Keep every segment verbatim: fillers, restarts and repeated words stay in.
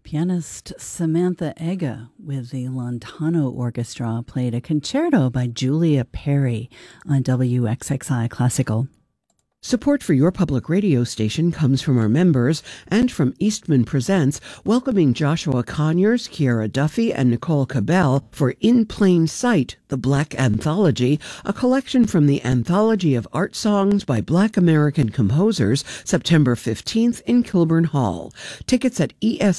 Pianist Samantha Ega with the Lontano Orchestra played a concerto by Julia Perry on W X X I Classical. Support for your public radio station comes from our members and from Eastman Presents, welcoming Joshua Conyers, Kiara Duffy, and Nicole Cabell for In Plain Sight, the Black Anthology, a collection from the Anthology of Art Songs by Black American Composers, September fifteenth in Kilburn Hall. Tickets at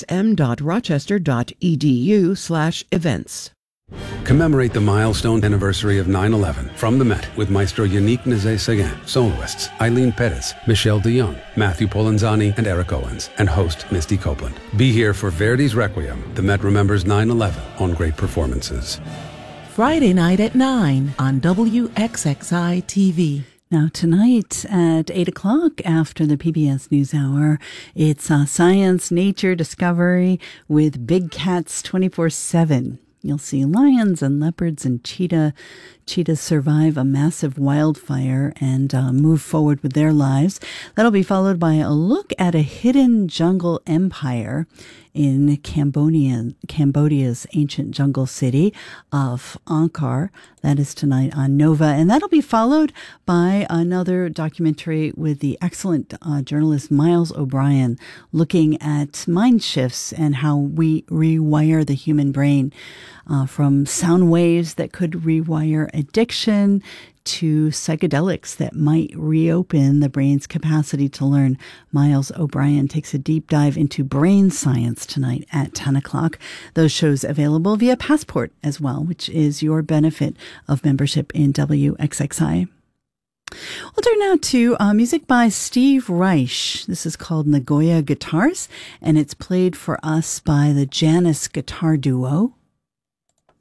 esm.rochester.edu slash events. Commemorate the milestone anniversary of nine eleven from the Met with Maestro Yannick Nézet-Séguin, soloists Eileen Pettis, Michelle DeYoung, Matthew Polenzani, and Eric Owens, and host Misty Copeland. Be here for Verdi's Requiem. The Met remembers nine eleven on great performances. Friday night at nine on W X X I T V. Now, tonight at eight o'clock after the P B S NewsHour, it's uh, Science, Nature, Discovery with Big Cats twenty-four seven. You'll see lions and leopards and cheetah. Cheetahs survive a massive wildfire and uh, move forward with their lives. That'll be followed by a look at a hidden jungle empire in Cambodia, Cambodia's ancient jungle city of Angkor. That is tonight on Nova. And that'll be followed by another documentary with the excellent uh, journalist Miles O'Brien, looking at mind shifts and how we rewire the human brain, uh, from sound waves that could rewire addiction to psychedelics that might reopen the brain's capacity to learn. Miles O'Brien takes a deep dive into brain science tonight at ten o'clock. Those shows available via Passport as well, which is your benefit of membership in W X X I. We'll turn now to uh, music by Steve Reich. This is called Nagoya Guitars, and it's played for us by the Janus Guitar Duo.